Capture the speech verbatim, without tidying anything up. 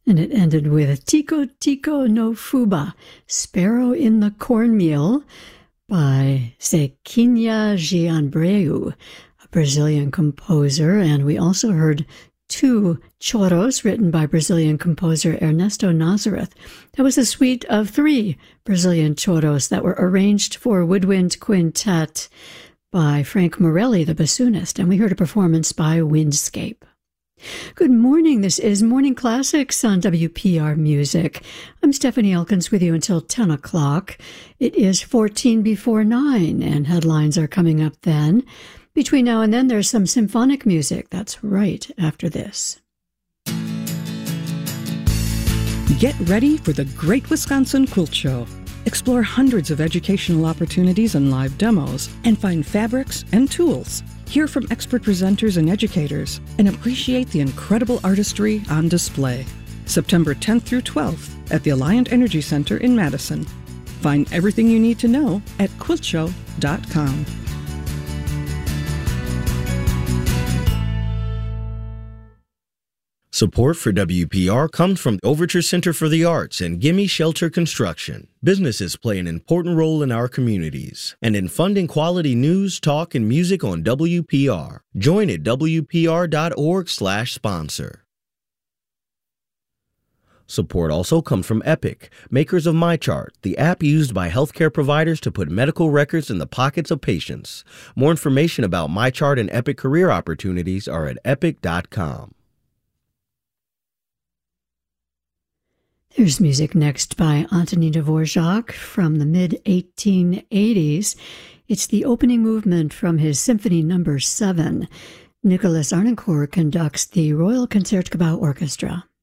And it ended with Tico Tico no Fuba, Sparrow in the Cornmeal, by Zequinha Gianbreu, a Brazilian composer. And we also heard two choros written by Brazilian composer Ernesto Nazareth. That was a suite of three Brazilian choros that were arranged for woodwind quintet by Frank Morelli, the bassoonist, and we heard a performance by Windscape. Good morning. This is Morning Classics on W P R Music. I'm Stephanie Elkins with you until ten o'clock. It is fourteen before nine, and headlines are coming up then. Between now and then, there's some symphonic music. That's right after this. Get ready for the Great Wisconsin Quilt Show. Explore hundreds of educational opportunities and live demos, and find fabrics and tools. Hear from expert presenters and educators, and appreciate the incredible artistry on display. September tenth through twelfth at the Alliant Energy Center in Madison. Find everything you need to know at quilt show dot com. Support for W P R comes from the Overture Center for the Arts and Gimme Shelter Construction. Businesses play an important role in our communities and in funding quality news, talk, and music on W P R. Join at W P R dot org slash sponsor. Support also comes from Epic, makers of MyChart, the app used by healthcare providers to put medical records in the pockets of patients. More information about MyChart and Epic career opportunities are at epic dot com. There's music next by Antonin Dvorak from the mid eighteen eighties. It's the opening movement from his Symphony Number seven. Nicholas Arnoncourt conducts the Royal Concertgebouw Orchestra.